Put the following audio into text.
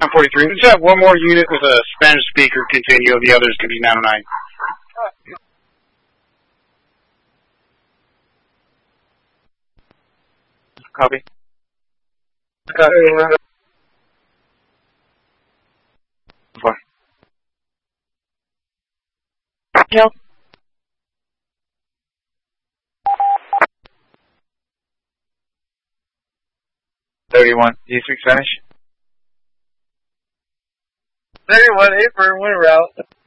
943. We just have one more unit with a Spanish speaker continue. The others can be 909. Copy. Fine. Yep. $31. Do you speak Spanish? 31, 8 for one route.